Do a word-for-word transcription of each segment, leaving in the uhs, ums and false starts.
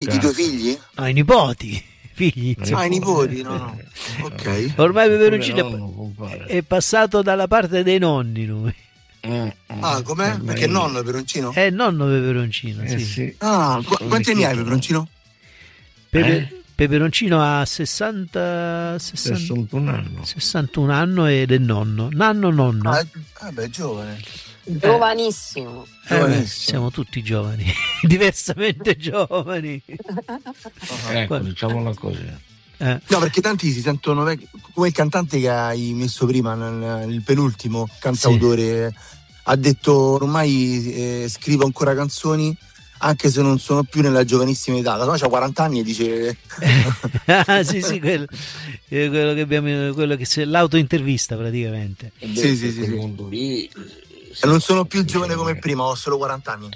I tuoi figli? Ah, i nipoti. Figli. Ah, i nipoti, no, no. Ok. Ormai Peperoncino è, è passato dalla parte dei nonni lui. Ah, com'è? Perché è nonno Peperoncino? È nonno Peperoncino, Eh, sì. sì. Ah, qu- quanti anni hai Peperoncino? Pepe, Eh? Peperoncino ha sessanta, sessanta, sessantuno anni. sessantuno anni ed è nonno. Nanno, nonno. Ah, ah, beh, giovane. Giovanissimo. Eh beh, siamo tutti giovani, diversamente giovani. Ecco, diciamola così. Eh. No, perché tanti si sentono vecchi, come il cantante che hai messo prima, nel, il penultimo cantautore, sì. Ha detto ormai eh, scrivo ancora canzoni anche se non sono più nella giovanissima età. No, c'ha quaranta anni e dice ah sì sì, quello, eh, quello che abbiamo, quello che se, l'autointervista praticamente. Sì sì sì, sì. Lì, e non sono più giovane come prima, ho solo quaranta anni.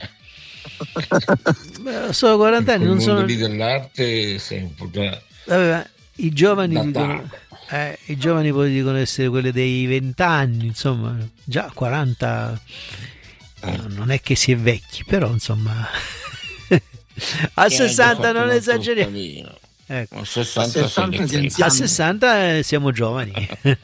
Beh, solo quaranta anni, non sono lì dell'arte sei un po' già. Vabbè, i giovani dicono, eh, i giovani poi dicono essere quelli dei vent'anni, insomma, già quaranta eh. non è che si è vecchi, però insomma a sessanta non esageriamo. Ecco. A sessanta, a sessanta, a sessanta eh, siamo giovani.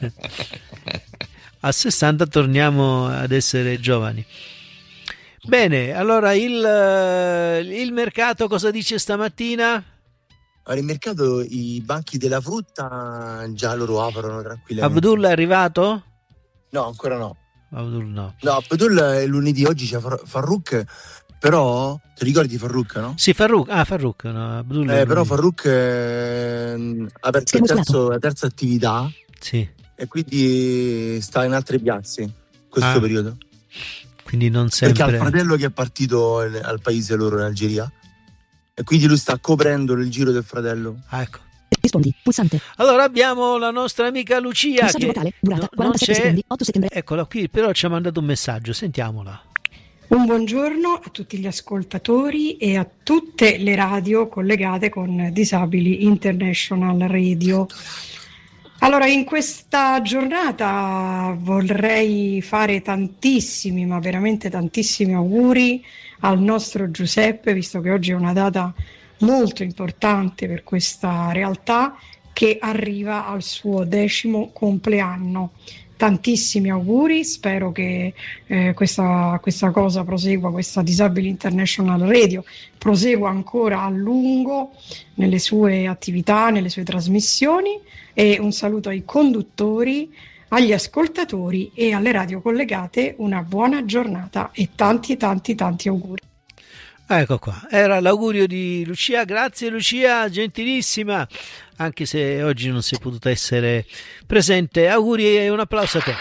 A sessanta torniamo ad essere giovani. Bene, allora il, il mercato cosa dice stamattina? Allora, il mercato, i banchi della frutta già loro aprono tranquillamente. Abdul è arrivato? No, ancora no. Abdul no. No, Abdul è lunedì, oggi c'è Far- Farrukh, però ti ricordi Farrukh, no? Sì, Farrukh, ah Farrukh, no, Abdul eh, però Farrukh ha aperto il terzo, la terza attività. Sì. E quindi sta in altre piazze questo ah. periodo. Quindi non sempre. Perché ha il fratello che è partito al paese loro in Algeria e quindi lui sta coprendo il giro del fratello. Ah, ecco. Rispondi, pulsante. Allora abbiamo la nostra amica Lucia che vocale, durata, no, non c'è. Secondi, otto settembre. Eccola qui, però ci ha mandato un messaggio, sentiamola. Un buongiorno a tutti gli ascoltatori e a tutte le radio collegate con Disabili International Radio. Allora, in questa giornata vorrei fare tantissimi, ma veramente tantissimi auguri al nostro Giuseppe, visto che oggi è una data molto importante per questa realtà che arriva al suo decimo compleanno. Tantissimi auguri, spero che eh, questa, questa cosa prosegua, questa Disabili International Radio prosegua ancora a lungo nelle sue attività, nelle sue trasmissioni, e un saluto ai conduttori, agli ascoltatori e alle radio collegate, una buona giornata e tanti tanti tanti auguri. Ecco qua, era l'augurio di Lucia, grazie Lucia, gentilissima, anche se oggi non sei potuta essere presente, auguri e un applauso a te.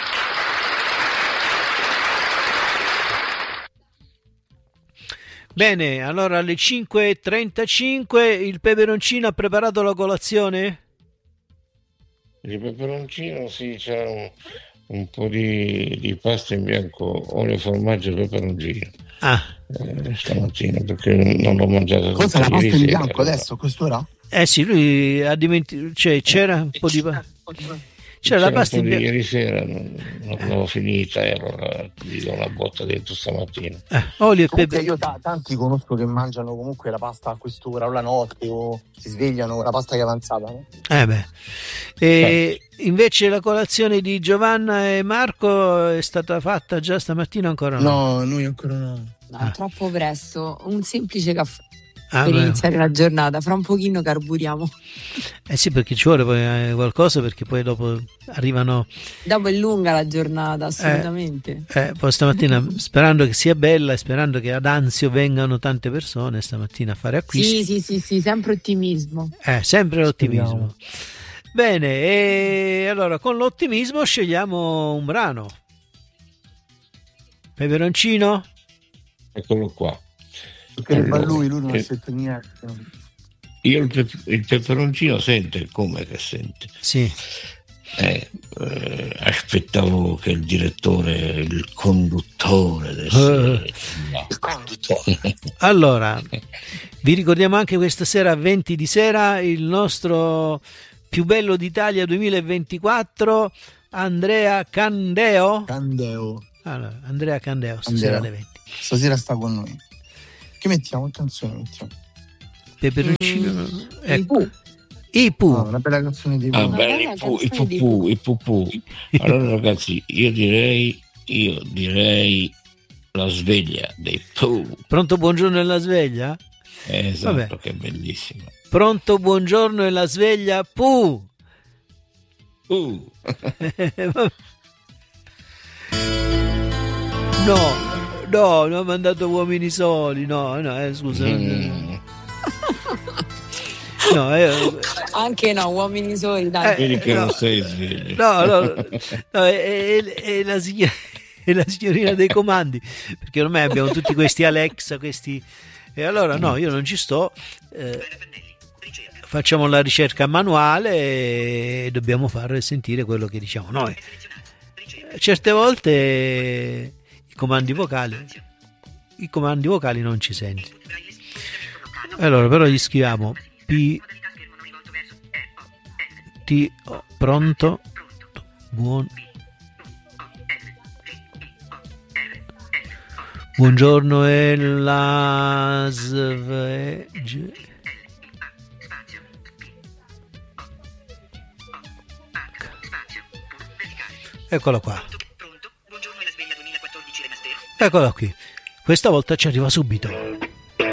Bene, allora alle cinque e trentacinque il peperoncino ha preparato la colazione? Il peperoncino sì, c'è un, un po' di, di pasta in bianco, olio, formaggio e peperoncino. Ah. Eh, stamattina perché non l'ho mangiata. Cosa la pasta in bianco adesso, a quest'ora? Eh sì, lui ha dimenticato, cioè c'era un po' di c'era, c'era la pasta in bianco ieri sera, non, non l'avevo finita e allora gli do una botta dentro stamattina. Eh, olio e pepe. Io t- tanti conosco che mangiano comunque la pasta a quest'ora o la notte o si svegliano con la pasta che è avanzata, no? Eh beh. E invece la colazione di Giovanna e Marco è stata fatta già stamattina, ancora no? No, noi ancora no. No, ah. troppo presto, un semplice caffè ah, per beh. iniziare la giornata, fra un pochino carburiamo. Eh sì, perché ci vuole poi qualcosa, perché poi dopo arrivano... Dopo è lunga la giornata, assolutamente. Eh, eh, poi stamattina, sperando che sia bella e sperando che ad Anzio vengano tante persone stamattina a fare acquisti. Sì, sì, sì, sì, sempre ottimismo. Eh, sempre l'ottimismo. Bene, e allora con l'ottimismo scegliamo un brano. Peperoncino? Eccolo qua. Perché allora, lui, lui non ha sentito niente. Io il, pe- il peperoncino sente come che sente. Sì. Eh, eh, aspettavo che il direttore, il conduttore desse... uh. no. Il conduttore. Allora, vi ricordiamo anche questa sera a venti di sera il nostro più bello d'Italia duemilaventiquattro, Andrea Candeo. Candeo. Allora, Andrea Candeo, stasera alle venti. Stasera sta con noi. Che mettiamo? Che canzone mettiamo? peperoncino. Mm, Ecco. i I Pooh. No, una bella canzone di Ah, Pooh. beh, i pu- i pupù, i pupù. Allora ragazzi, io direi, io direi la sveglia dei Pooh. Pronto, buongiorno e la sveglia? Eh, esatto, Vabbè. che è bellissimo. Pronto, buongiorno e la sveglia, Pooh. Uh. No, no, non ha mandato uomini soli, no, no, eh, scusa. Mm. No, eh, Anche no, uomini soli, dai. Eh, Vedi che no. non sei sveglio. no, no, no, è, è- è la signora, è la signorina dei comandi, perché ormai abbiamo tutti questi Alexa, questi... E allora no, io non ci sto, eh, facciamo la ricerca manuale e dobbiamo far sentire quello che diciamo noi. Certe volte i comandi vocali, i comandi vocali non ci senti. Allora, però gli scriviamo P T O, pronto, buon buongiorno e la sveglia. Eccola qua. Eccola qui. Questa volta ci arriva subito.